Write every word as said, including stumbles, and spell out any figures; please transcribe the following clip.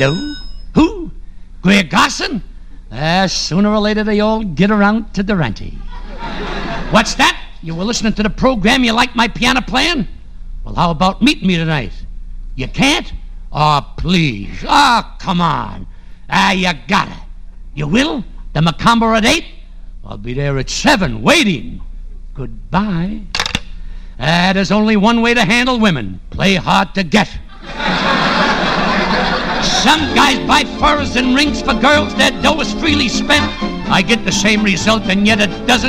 Hello? Who? Greer Garson? Uh, sooner or later they all get around to Durante. What's that? You were listening to the program, you like my piano playing? Well, how about meeting me tonight? You can't? Oh, please. Oh, come on. Ah, you gotta. You will? The Macomber at eight? I'll be there at seven, waiting. Goodbye. Ah, there's only one way to handle women. Play hard to get. Some guys buy furs and rings for girls. Their dough is freely spent. I get the same result, and yet it doesn't